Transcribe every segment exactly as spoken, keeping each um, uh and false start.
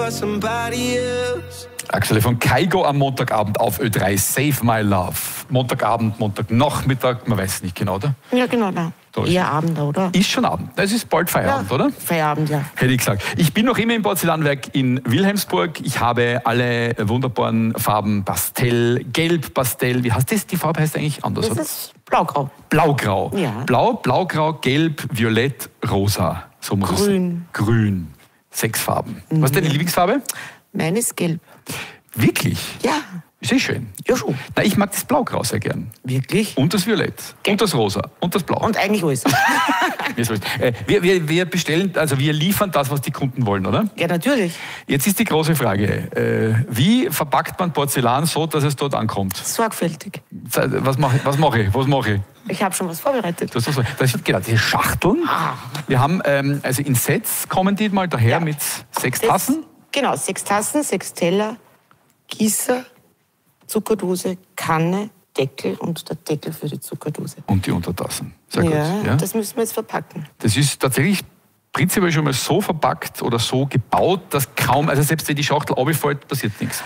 by somebody else. Axel von Kygo am Montagabend auf Ö drei, Save My Love. Montagabend, Montagnachmittag, man weiß nicht genau, oder? Ja, genau, da. Da Eher Abend, oder? Ist schon Abend. Es ist bald Feierabend, Ja, oder? Feierabend, ja. Hätte ich gesagt. Ich bin noch immer im Porzellanwerk in Wilhelmsburg. Ich habe alle wunderbaren Farben Pastell, Gelb, Pastell. Wie heißt das? Die Farbe heißt eigentlich anders, Das oder? ist blaugrau. Blaugrau. Ja. Blau, Blaugrau, Gelb, Violett, Rosa. So muss es sein. Grün. Grün. Sechs Farben. Was ist deine Lieblingsfarbe? Meine ist gelb. Wirklich? Ja. Ist eh schön. Ja, schon. Na, ich mag das Blaugrau sehr gern. Wirklich? Und das Violett. Und das Rosa. Und das Blau. Und eigentlich alles. Mir ist wurscht. Äh, wir, wir, wir bestellen, also wir liefern das, was die Kunden wollen, oder? Ja, natürlich. Jetzt ist die große Frage, äh, wie verpackt man Porzellan so, dass es dort ankommt? Sorgfältig. Was mache was mach ich? Was mache ich? Ich habe schon was vorbereitet. Das, das, das sind genau diese Schachteln. Wir haben, ähm, also in Sets kommen die mal daher Ja. mit sechs Das- Tassen. Genau, sechs Tassen, sechs Teller, Gießer, Zuckerdose, Kanne, Deckel und der Deckel für die Zuckerdose. Und die Untertassen. Sehr Ja, gut. Ja? das müssen wir jetzt verpacken. Das ist tatsächlich prinzipiell schon mal so verpackt oder so gebaut, dass kaum, also selbst wenn die Schachtel runterfällt, passiert nichts.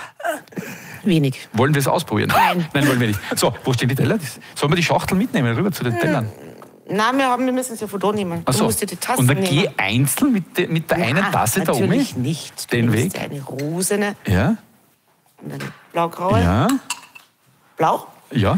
Wenig. Wollen wir es ausprobieren? Nein. Nein, wollen wir nicht. So, wo stehen die Teller? Das- Sollen wir die Schachtel mitnehmen, rüber zu den Tellern? Nein, wir, haben, wir müssen es ja von da nehmen. Ach Du so. musst dir die Tassen Und dann nehmen. geh einzeln mit, de, mit der einen Nein, Tasse da um. natürlich nicht. Du Den nimmst Weg? Eine rosene Ja, und eine blaugraue. ja, Blau? ja.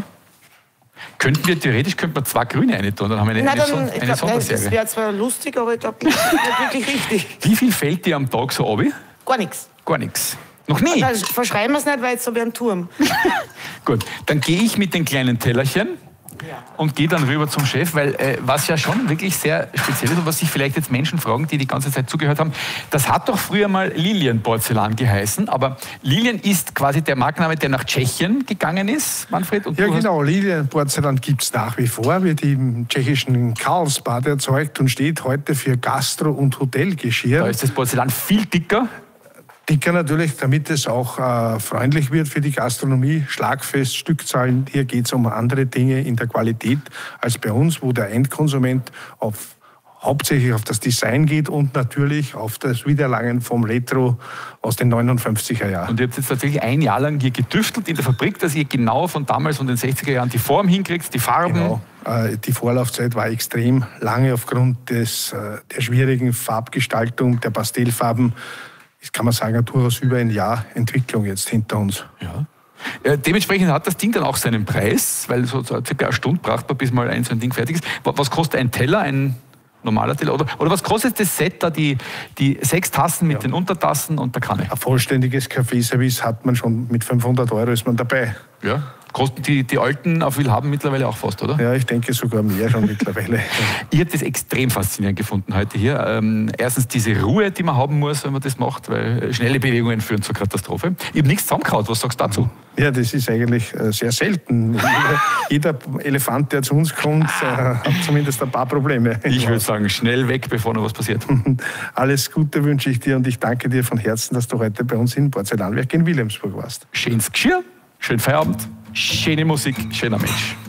Könnten wir, theoretisch könnten wir zwei grüne rein tun, dann haben wir eine, Na, eine, dann, Son ich eine glaub, nein, das Sonderserie. wäre zwar lustig, aber ich glaube nicht, das ist wirklich richtig. Wie viel fällt dir am Tag so ab? Gar nichts. Gar nichts. Noch nie? Dann verschreiben wir es nicht, weil jetzt habe ich einen Turm. Gut, dann gehe ich mit den kleinen Tellerchen und gehe dann rüber zum Chef, weil äh, was ja schon wirklich sehr speziell ist und was sich vielleicht jetzt Menschen fragen, die die ganze Zeit zugehört haben, das hat doch früher mal Lilienporzellan geheißen, aber Lilien ist quasi der Markenname, der nach Tschechien gegangen ist, Manfred? Und Ja, du hast- genau. Lilienporzellan gibt es nach wie vor, wird im tschechischen Karlsbad erzeugt und steht heute für Gastro- und Hotelgeschirr. Da ist das Porzellan viel dicker. Dicker natürlich, damit es auch äh, freundlich wird für die Gastronomie. Schlagfest, Stückzahlen, hier geht es um andere Dinge in der Qualität als bei uns, wo der Endkonsument auf, hauptsächlich auf das Design geht und natürlich auf das Wiedererlangen vom Retro aus den neunundfünfziger Jahren. Und ihr habt jetzt tatsächlich ein Jahr lang hier getüftelt in der Fabrik, dass ihr genau von damals und den sechziger Jahren die Form hinkriegt, die Farben. Genau. Äh, Die Vorlaufzeit war extrem lange aufgrund des, äh, der schwierigen Farbgestaltung der Pastellfarben. Das kann man sagen, durchaus über ein Jahr Entwicklung jetzt hinter uns. Ja. Äh, dementsprechend hat das Ding dann auch seinen Preis, weil so, so circa eine Stunde braucht man, bis mal ein so ein Ding fertig ist. Wa- Was kostet ein Teller, ein normaler Teller? Oder, oder was kostet das Set da, die, die sechs Tassen mit den Untertassen und der Kanne? Ein vollständiges Kaffeeservice hat man schon mit fünfhundert Euro ist man dabei. Ja. Kosten die, die alten auf Willhaben mittlerweile auch fast, oder? Ja, ich denke sogar mehr schon mittlerweile. Ich habe das extrem faszinierend gefunden heute hier. Ähm, erstens diese Ruhe, die man haben muss, wenn man das macht, weil schnelle Bewegungen führen zur Katastrophe. Ich habe nichts zusammengehauen. Was sagst du dazu? Ja, das ist eigentlich äh, sehr selten. Jeder, jeder Elefant, der zu uns kommt, äh, hat zumindest ein paar Probleme. Ich würde sagen, schnell weg, bevor noch was passiert. Alles Gute wünsche ich dir und ich danke dir von Herzen, dass du heute bei uns im Porzellanwerk in Wilhelmsburg warst. Schönes Geschirr, schönen Feierabend, schöne Musik, schöner Mensch.